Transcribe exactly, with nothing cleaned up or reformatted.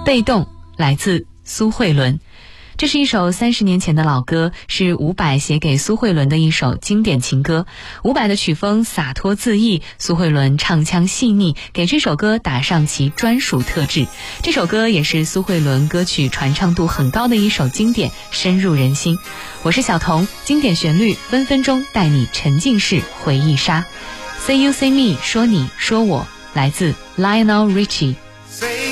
被动来自苏慧伦。这是一首三十年前的老歌，是伍佰写给苏慧伦的一首经典情歌。伍佰的曲风洒脱恣意，苏慧伦唱腔细腻，给这首歌打上其专属特质。这首歌也是苏慧伦歌曲传唱度很高的一首经典，深入人心。我是小童，经典旋律分分钟带你沉浸式回忆杀。 Say you say me， 说你说我，来自 Lionel Richie。